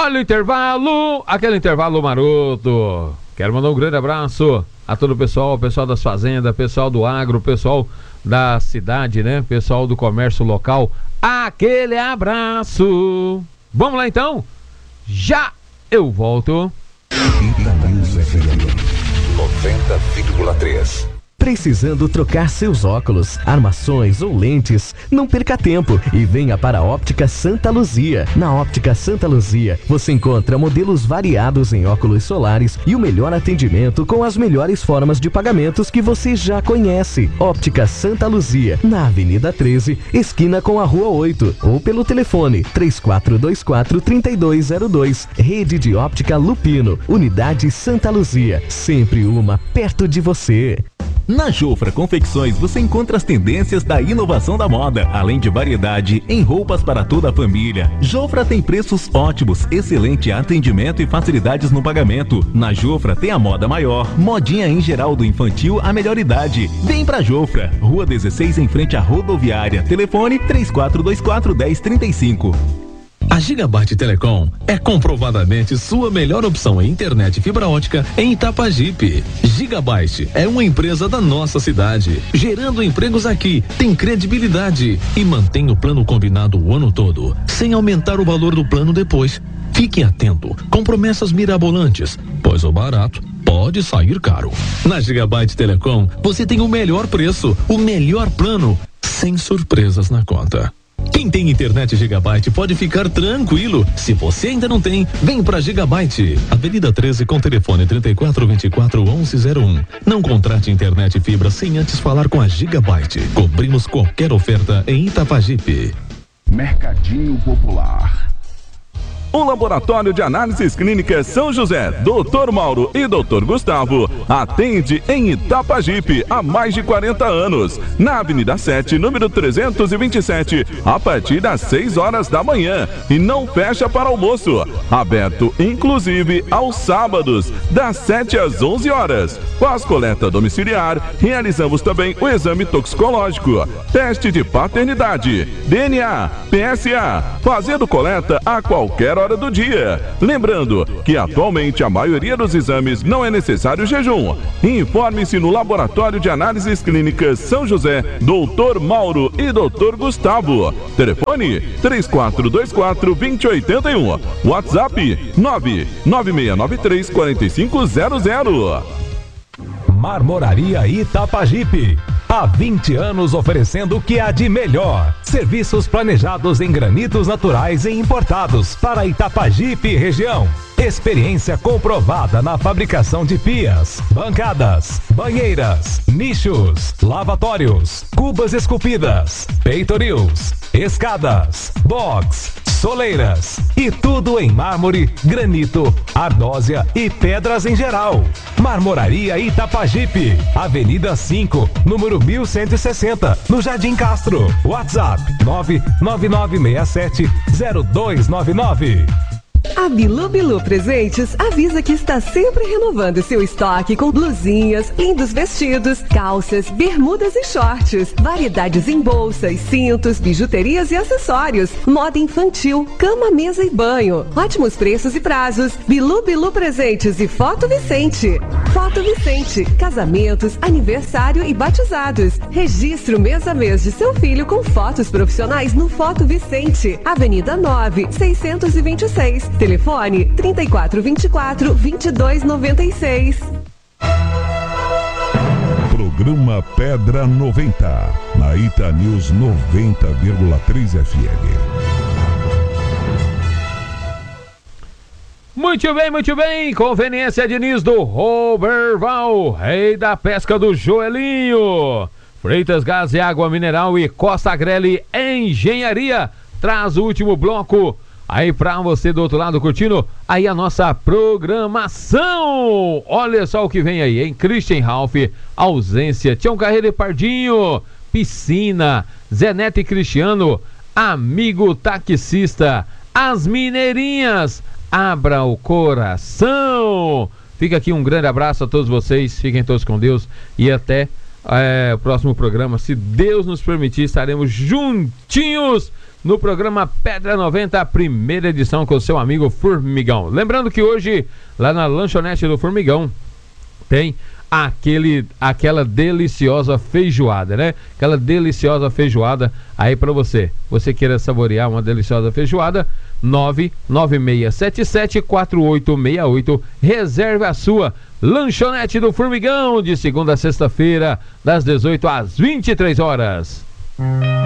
Olha o intervalo, aquele intervalo maroto. Quero mandar um grande abraço a todo o pessoal das fazendas, pessoal do agro, pessoal da cidade, né? Pessoal do comércio local. Aquele abraço. Vamos lá então? Já eu volto. Itanews FM 90,3. Precisando trocar seus óculos, armações ou lentes? Não perca tempo e venha para a Óptica Santa Luzia. Na Óptica Santa Luzia, você encontra modelos variados em óculos solares e o melhor atendimento com as melhores formas de pagamentos que você já conhece. Óptica Santa Luzia, na Avenida 13, esquina com a Rua 8, ou pelo telefone 3424-3202. Rede de Óptica Lupino, Unidade Santa Luzia, sempre uma perto de você. Na Jofra Confecções você encontra as tendências da inovação da moda, além de variedade em roupas para toda a família. Jofra tem preços ótimos, excelente atendimento e facilidades no pagamento. Na Jofra tem a moda maior, modinha em geral do infantil à melhor idade. Vem pra Jofra, Rua 16 em frente à rodoviária. Telefone 3424-1035. A Gigabyte Telecom é comprovadamente sua melhor opção em internet fibra ótica em Itapajipe. Gigabyte é uma empresa da nossa cidade, gerando empregos aqui, tem credibilidade e mantém o plano combinado o ano todo, sem aumentar o valor do plano depois. Fique atento com promessas mirabolantes, pois o barato pode sair caro. Na Gigabyte Telecom, você tem o melhor preço, o melhor plano, sem surpresas na conta. Quem tem internet Gigabyte pode ficar tranquilo. Se você ainda não tem, vem pra Gigabyte. Avenida 13 com telefone 3424-1101. Não contrate internet fibra sem antes falar com a Gigabyte. Cobrimos qualquer oferta em Itapajipe. Mercadinho Popular. O Laboratório de Análises Clínicas São José, Dr. Mauro e Dr. Gustavo, atende em Itapajipe há mais de 40 anos, na Avenida 7, número 327, a partir das 6 horas da manhã, e não fecha para almoço, aberto inclusive aos sábados, das 7 às 11 horas. Pós coleta domiciliar, realizamos também o exame toxicológico, teste de paternidade, DNA, PSA, fazendo coleta a qualquer hora do dia. Lembrando que atualmente a maioria dos exames não é necessário jejum. Informe-se no Laboratório de Análises Clínicas São José, Dr. Mauro e Dr. Gustavo. Telefone 3424-2081. WhatsApp 99693-4500. Marmoraria Itapajipe. Há 20 anos oferecendo o que há de melhor. Serviços planejados em granitos naturais e importados para Itapajipe e região. Experiência comprovada na fabricação de pias, bancadas, banheiras, nichos, lavatórios, cubas esculpidas, peitorils, escadas, box, soleiras e tudo em mármore, granito, ardósia e pedras em geral. Marmoraria Itapajipe, Avenida 5, número 1160, no Jardim Castro. WhatsApp 99967-0299. A Bilu Bilu Presentes avisa que está sempre renovando seu estoque com blusinhas, lindos vestidos, calças, bermudas e shorts, variedades em bolsas, cintos, bijuterias e acessórios, moda infantil, cama, mesa e banho, ótimos preços e prazos. Bilu Bilu Presentes e Foto Vicente. Foto Vicente, casamentos, aniversário e batizados. Registre o mês a mês de seu filho com fotos profissionais no Foto Vicente, Avenida 9, 626. Telefone 3424-2296. Programa Pedra 90, na Itanews 90,3 FM. Muito bem, conveniência Diniz do Roberval, rei da pesca do Joelinho. Freitas Gás e Água Mineral e Costa Agrelli Engenharia traz o último bloco aí pra você do outro lado curtindo aí a nossa programação. Olha só o que vem aí, hein? Christian Ralph, ausência, Tião Carreira e Pardinho, piscina, Zenete e Cristiano, amigo taxista, as mineirinhas, abra o coração. Fica aqui um grande abraço a todos vocês, fiquem todos com Deus e até o próximo programa, se Deus nos permitir, estaremos juntinhos no programa Pedra 90, a primeira edição com o seu amigo Formigão. Lembrando que hoje, lá na lanchonete do Formigão, tem aquela deliciosa feijoada, né? Aquela deliciosa feijoada aí pra você. Você queira saborear uma deliciosa feijoada, 996774868. Reserve a sua. Lanchonete do Formigão, de segunda a sexta-feira, das 18 às 23 horas.